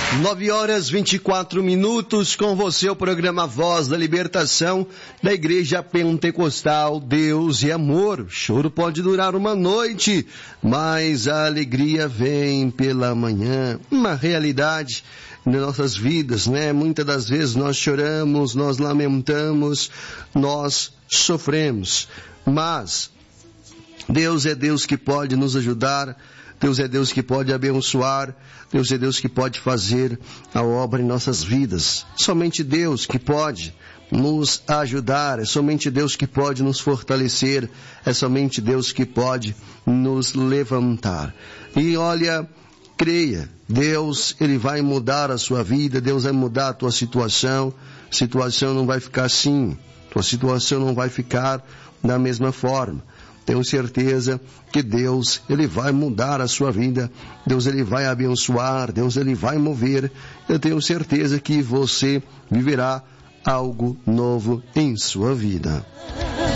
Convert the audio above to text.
9h24, com você o programa Voz da Libertação da Igreja Pentecostal Deus e Amor. O choro pode durar uma noite, mas a alegria vem pela manhã. Uma realidade nas nossas vidas, né? Muitas das vezes nós choramos, nós lamentamos, nós sofremos, mas Deus é Deus que pode nos ajudar. Deus é Deus que pode abençoar, Deus é Deus que pode fazer a obra em nossas vidas. Somente Deus que pode nos ajudar, é somente Deus que pode nos fortalecer, é somente Deus que pode nos levantar. E olha, creia, Deus, Ele vai mudar a sua vida, Deus vai mudar a tua situação não vai ficar assim, tua situação não vai ficar da mesma forma. Tenho certeza que Deus, Ele vai mudar a sua vida, Deus, Ele vai abençoar, Deus, Ele vai mover. Eu tenho certeza que você viverá algo novo em sua vida.